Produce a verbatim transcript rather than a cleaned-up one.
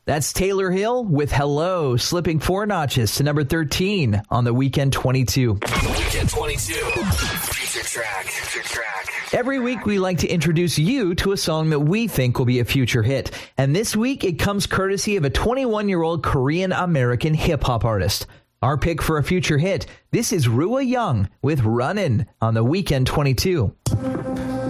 That's Taylor Hill with Hello, slipping four notches to number thirteen on the Weekend twenty-two. Weekend twenty-two. Future track. Future track. Every week we like to introduce you to a song that we think will be a future hit. And this week it comes courtesy of a twenty-one-year-old Korean-American hip-hop artist. Our pick for a future hit, this is Rua Young with Runnin' on the Weekend twenty-two.